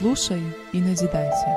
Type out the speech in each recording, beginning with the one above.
Слушай и назидайся.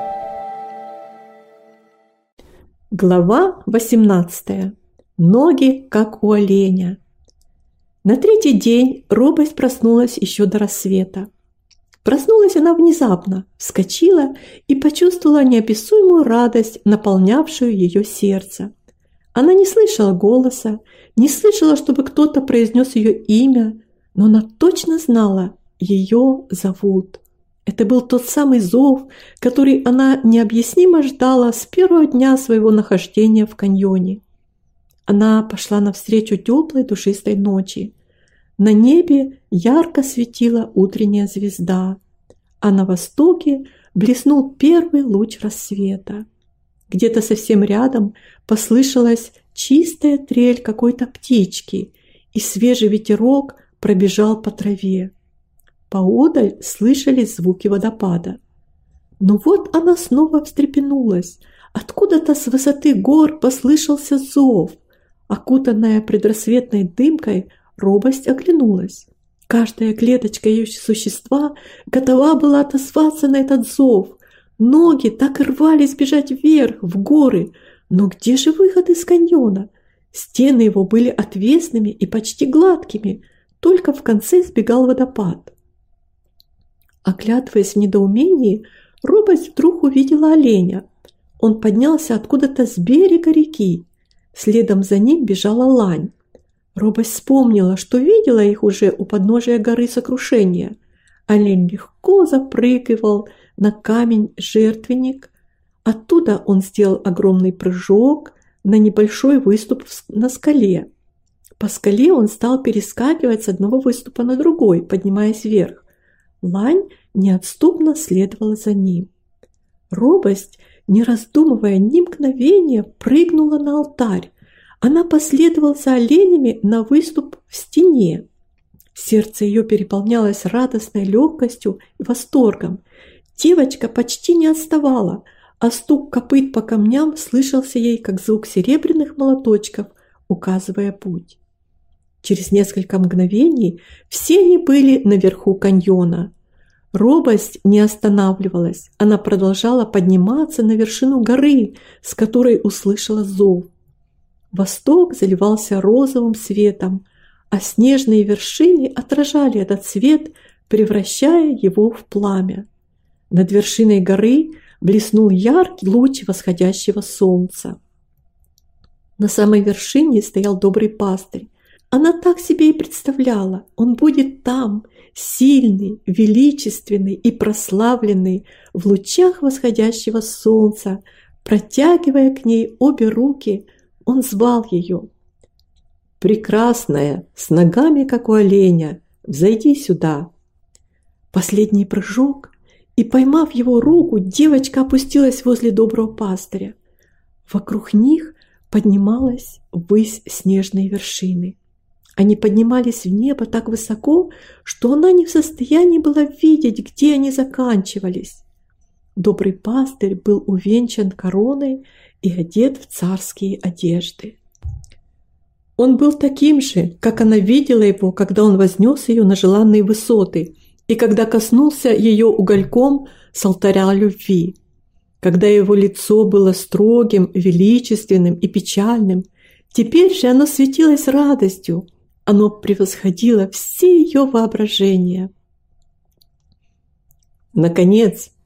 Глава 18. Ноги, как у оленя. На третий день робость проснулась еще до рассвета. Проснулась она внезапно, вскочила и почувствовала неописуемую радость, наполнявшую ее сердце. Она не слышала голоса, не слышала, чтобы кто-то произнес ее имя, но она точно знала, ее зовут. Это был тот самый зов, который она необъяснимо ждала с первого дня своего нахождения в каньоне. Она пошла навстречу теплой душистой ночи. На небе ярко светила утренняя звезда, а на востоке блеснул первый луч рассвета. Где-то совсем рядом послышалась чистая трель какой-то птички, и свежий ветерок пробежал по траве. Поодаль слышались звуки водопада. Но вот она снова встрепенулась. Откуда-то с высоты гор послышался зов. Окутанная предрассветной дымкой, робость оглянулась. Каждая клеточка ее существа готова была отозваться на этот зов. Ноги так и рвались бежать вверх, в горы. Но где же выход из каньона? Стены его были отвесными и почти гладкими, только в конце сбегал водопад. Оглядываясь в недоумении, робость вдруг увидела оленя. Он поднялся откуда-то с берега реки. Следом за ним бежала лань. Робость вспомнила, что видела их уже у подножия горы Сокрушения. Олень легко запрыгивал на камень-жертвенник. Оттуда он сделал огромный прыжок на небольшой выступ на скале. По скале он стал перескакивать с одного выступа на другой, поднимаясь вверх. Лань неотступно следовала за ним. Робость, не раздумывая ни мгновения, прыгнула на алтарь. Она последовала за оленями на выступ в стене. Сердце ее переполнялось радостной легкостью и восторгом. Девочка почти не отставала, а стук копыт по камням слышался ей, как звук серебряных молоточков, указывая путь. Через несколько мгновений все они были наверху каньона. Робость не останавливалась, она продолжала подниматься на вершину горы, с которой услышала зов. Восток заливался розовым светом, а снежные вершины отражали этот свет, превращая его в пламя. Над вершиной горы блеснул яркий луч восходящего солнца. На самой вершине стоял добрый пастырь. Она так себе и представляла, он будет там, сильный, величественный и прославленный, в лучах восходящего солнца, протягивая к ней обе руки, он звал ее. «Прекрасная, с ногами, как у оленя, взойди сюда». Последний прыжок, и, поймав его руку, девочка опустилась возле доброго пастыря. Вокруг них поднималась ввысь снежные вершины. Они поднимались в небо так высоко, что она не в состоянии была видеть, где они заканчивались. Добрый пастырь был увенчан короной и одет в царские одежды. Он был таким же, как она видела его, когда он вознес ее на желанные высоты и когда коснулся ее угольком с алтаря любви. Когда его лицо было строгим, величественным и печальным, теперь же оно светилось радостью. Оно превосходило все ее воображения. Наконец,